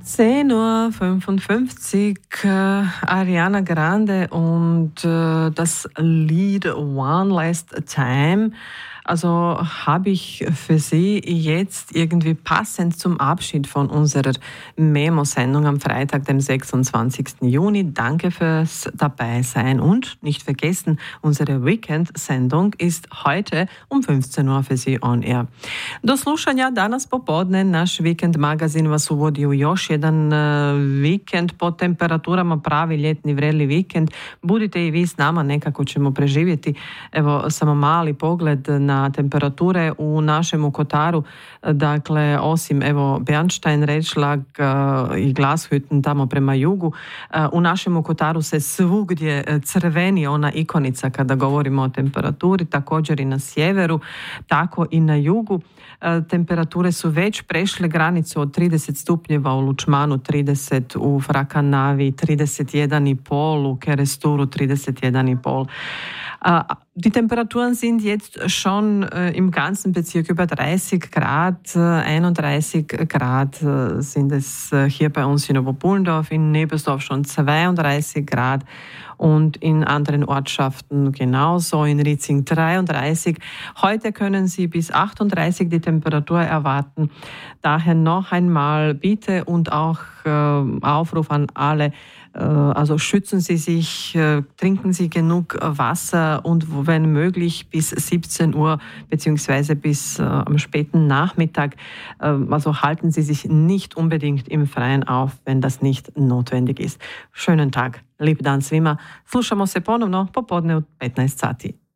10:55 Uhr, Ariana Grande und das Lied One Last Time. Also habe ich für Sie jetzt irgendwie passend zum Abschied von unserer Memo-Sendung am Freitag, dem 26. Juni. Danke fürs Dabeisein und nicht vergessen, unsere Weekend-Sendung ist heute um 15 Uhr für Sie on air. Do slušanja danas popodne naš Weekend magazin vas uvodi u još jedan vikend po temperaturama, pravi ljetni vreli vikend. Budite i vi s nama, nekako ćemo preživjeti. Evo samo mali pogled na temperature u našemu Kotaru. Dakle, osim evo Bernstein, Rečlag i Glashütten tamo prema jugu, u našemu Kotaru se svugdje crveni ona ikonica kada govorimo o temperaturi, također i na sjeveru, tako i na jugu. Temperature su već prešle granicu od 30 stupnjeva u Lučmanu, 30 u Frakanavi, 31,5 u Keresturu, 31,5. Die Temperaturen sind jetzt schon im ganzen Bezirk über 30 Grad. 31 Grad sind es hier bei uns in Oberpullendorf, in Nebersdorf schon 32 Grad und in anderen Ortschaften genauso, in Ritzing 33. Heute können Sie bis 38 die Temperatur erwarten. Daher noch einmal Bitte und auch Aufruf an alle, also schützen Sie sich, trinken Sie genug Wasser und wenn möglich bis 17 Uhr beziehungsweise bis am späten Nachmittag, also halten Sie sich nicht unbedingt im Freien auf, wenn das nicht notwendig ist. Schönen Tag, lep dan svima. Slušamo se ponovno popodne u 15 sati.